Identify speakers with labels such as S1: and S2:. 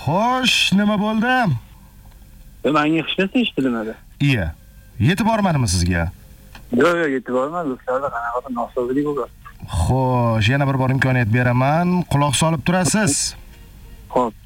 S1: Xo'sh, nima bo'ldi?
S2: Menga hech narsa eshitilmadi.
S1: Iya. Yetib bormadimi sizga?
S2: Yo'q, yetib bormadi. Do'stlarda qanaqa nosozlik bo'lgan.
S1: Xo'sh, yana bir bor imkoniyat beraman. Quloq solib turasiz.
S2: Xo'p.